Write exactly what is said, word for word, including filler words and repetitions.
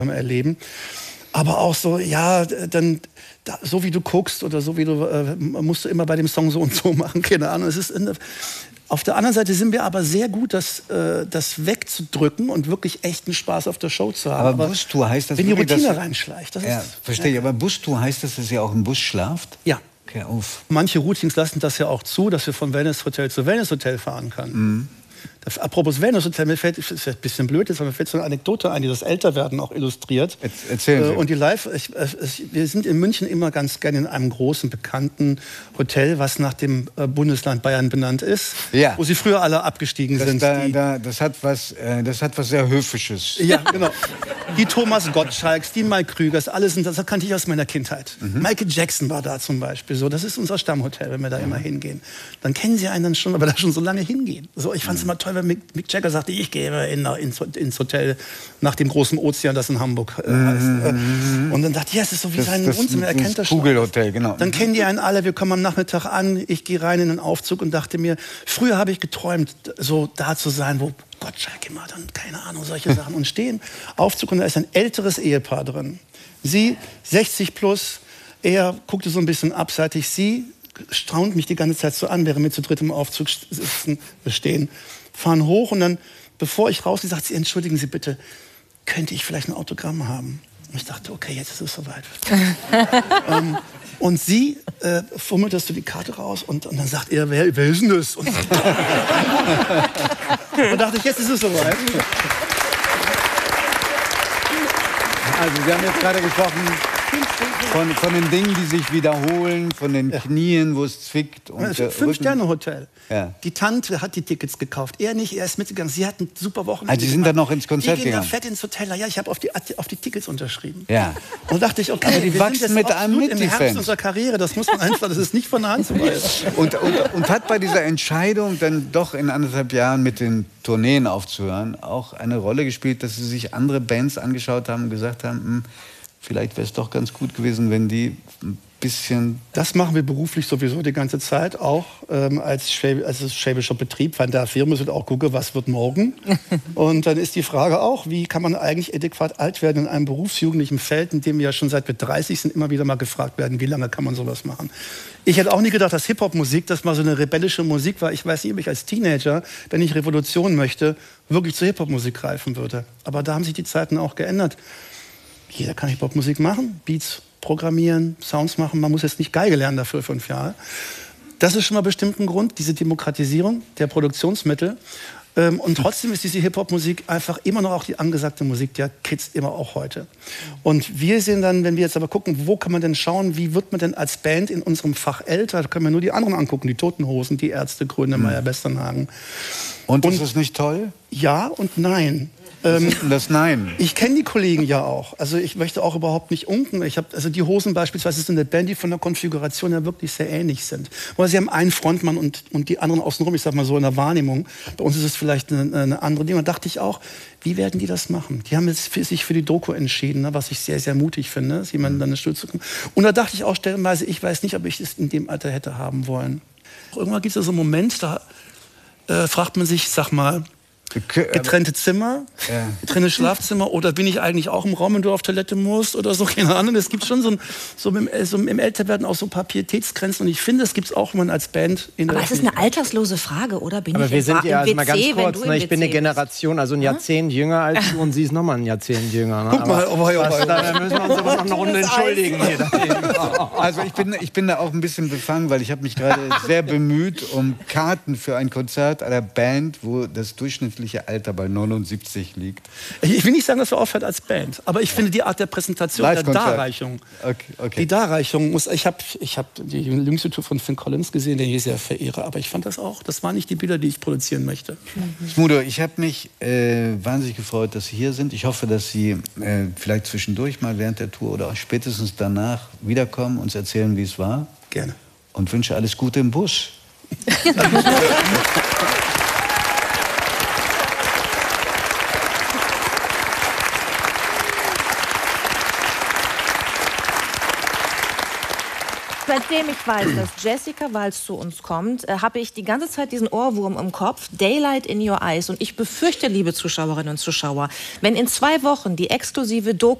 erleben. Aber auch so, ja, dann da, so wie du guckst oder so wie du, äh, musst du immer bei dem Song so und so machen, keine Ahnung. Es ist in, auf der anderen Seite sind wir aber sehr gut, das, äh, das wegzudrücken und wirklich echten Spaß auf der Show zu haben. Aber, aber Bustour heißt das, wenn die Routine das, reinschleicht. Das ja, ist, verstehe ich. Aber Bustour heißt das, dass ihr auch im Bus schlaft? Ja. Okay, auf. Manche Routines lassen das ja auch zu, dass wir von Wellness Hotel zu Wellness Hotel fahren können. Mhm. Das, apropos Wellness Hotel, mir fällt, das ist ein bisschen blöd, jetzt, aber mir fällt so eine Anekdote ein, die das Älterwerden auch illustriert. Erzählen Sie. Äh, und die Live, ich, ich, wir sind in München immer ganz gerne in einem großen, bekannten Hotel, was nach dem äh, Bundesland Bayern benannt ist, ja. wo sie früher alle abgestiegen das, sind. Da, die, da, das, hat was, äh, das hat was sehr Höfisches. Ja, genau. Die Thomas Gottschalks, die Mike Krügers, alles sind, das kannte ich aus meiner Kindheit. Mhm. Michael Jackson war da zum Beispiel. So, das ist unser Stammhotel, wenn wir da mhm. immer hingehen. Dann kennen sie einen dann schon, weil wir da schon so lange hingehen. So, ich fand es mhm. immer toll, wenn Mick, Mick Jagger sagte, ich gehe in, in, ins Hotel nach dem großen Ozean, das in Hamburg äh, heißt. Mhm. Und dann dachte ich, ja, es ist so wie das, sein das, Wohnzimmer, er kennt das schon. Kugelhotel, genau. Dann kennen die einen alle, wir kommen am Nachmittag an, ich gehe rein in den Aufzug und dachte mir, früher habe ich geträumt, so da zu sein, wo Gottschalk immer dann, keine Ahnung, solche Sachen. Und stehen, Aufzug, und da ist ein älteres Ehepaar drin. Sie, sechzig plus, er guckte so ein bisschen abseitig, sie straunt mich die ganze Zeit so an, während wir zu dritt im Aufzug sitzen, stehen, fahren hoch und dann, bevor ich rausgehe, sagt sie, entschuldigen Sie bitte, könnte ich vielleicht ein Autogramm haben? Und ich dachte, okay, jetzt ist es soweit. ähm, und sie äh, fummelt das so die Karte raus und, und dann sagt er, wer, wer ist denn das? Und dann dachte ich, jetzt ist es soweit. Also Sie haben jetzt gerade gesprochen von, von den Dingen, die sich wiederholen, von den Knien, wo es zwickt. Und Fünf-Sterne-Hotel. Ja. Die Tante hat die Tickets gekauft. Er nicht, er ist mitgegangen. Sie hatten super Wochenende. Also Sie sind dann noch ins Konzert die gehen gegangen? da fett ins Hotel. Ja, ich habe auf die, auf die Tickets unterschrieben. Ja. Und dachte ich, okay, aber die wir wachsen sind mit einem mit, im die Herbst Fans. unserer Karriere. Das muss man einfach, das ist nicht von der Hand zu weisen. Und, und, und hat bei dieser Entscheidung, dann doch in anderthalb Jahren mit den Tourneen aufzuhören, auch eine Rolle gespielt, dass Sie sich andere Bands angeschaut haben und gesagt haben, hm, vielleicht wäre es doch ganz gut gewesen, wenn die ein bisschen... Das machen wir beruflich sowieso die ganze Zeit, auch ähm, als, Schwäb als schwäbischer Betrieb. Von der Firma wird auch gucken, was wird morgen. Und dann ist die Frage auch, wie kann man eigentlich adäquat alt werden in einem berufsjugendlichen Feld, in dem wir ja schon seit wir dreißig sind, immer wieder mal gefragt werden, wie lange kann man sowas machen. Ich hätte auch nie gedacht, dass Hip-Hop-Musik, das mal so eine rebellische Musik war. Ich weiß nicht, ob ich als Teenager, wenn ich Revolution möchte, wirklich zur Hip-Hop-Musik greifen würde. Aber da haben sich die Zeiten auch geändert. Jeder kann Hip-Hop-Musik machen, Beats programmieren, Sounds machen. Man muss jetzt nicht Geige lernen dafür fünf Jahre. Das ist schon mal bestimmt ein Grund, diese Demokratisierung der Produktionsmittel. Ähm, und trotzdem ist diese Hip-Hop-Musik einfach immer noch auch die angesagte Musik der Kids, immer auch heute. Und wir sehen dann, wenn wir jetzt aber gucken, wo kann man denn schauen, wie wird man denn als Band in unserem Fach älter, da können wir nur die anderen angucken, die Toten Hosen, die Ärzte, Grönemeyer, mhm. Westernhagen. Und, und ist das nicht toll? Ja und nein. Was ist denn das Nein? Ich kenne die Kollegen ja auch. Also ich möchte auch überhaupt nicht unken. Ich hab, also die Hosen beispielsweise sind eine Band, die von der Konfiguration ja wirklich sehr ähnlich sind. Weil sie haben einen Frontmann und, und die anderen außenrum, ich sag mal so in der Wahrnehmung. Bei uns ist es vielleicht eine, eine andere Dinge. Da dachte ich auch, wie werden die das machen? Die haben jetzt für sich für die Doku entschieden, ne, was ich sehr, sehr mutig finde, jemanden dann eine Stütze zu kommen. Und da dachte ich auch stellenweise, ich weiß nicht, ob ich es in dem Alter hätte haben wollen. Irgendwann gibt es so einen Moment, da äh, fragt man sich, sag mal, getrennte Zimmer, ja. getrennte Schlafzimmer, oder bin ich eigentlich auch im Raum, wenn du auf Toilette musst oder so, keine Ahnung. Es gibt schon so, ein, so, im, so im Älterwerden auch so ein paar Pietätsgrenzen, und ich finde, das gibt es auch, wenn man als Band in der Aber es ist eine alterslose Frage, oder? Bin Aber ich wir im, sind ja, also im mal ganz W C, kurz, ne, ich bin eine W C Generation, also ein Jahrzehnt jünger als du, und sie ist nochmal ein Jahrzehnt jünger. Ne? Guck mal, oh, oh, oh, oh. Da müssen wir uns aber noch eine Runde entschuldigen. Hier. Also ich bin, ich bin da auch ein bisschen befangen, weil ich habe mich gerade sehr bemüht um Karten für ein Konzert einer Band, wo das durchschnittliche Alter bei neunundsiebzig liegt. Ich will nicht sagen, dass wir aufhört als Band, aber ich finde die Art der Präsentation, der Darreichung, okay, okay. die Darreichung muss, ich habe ich hab die jüngste Tour von Phil Collins gesehen, den ich sehr verehre, aber ich fand das auch, das waren nicht die Bilder, die ich produzieren möchte. Mhm. Smudo, ich habe mich äh, wahnsinnig gefreut, dass Sie hier sind. Ich hoffe, dass Sie äh, vielleicht zwischendurch mal während der Tour oder auch spätestens danach wiederkommen, uns erzählen, wie es war. Gerne. Und wünsche alles Gute im Bus. seitdem ich weiß, dass Jessica Walz zu uns kommt, äh, habe ich die ganze Zeit diesen Ohrwurm im Kopf, Daylight in Your Eyes. Und ich befürchte, liebe Zuschauerinnen und Zuschauer, wenn in zwei Wochen die exklusive Doku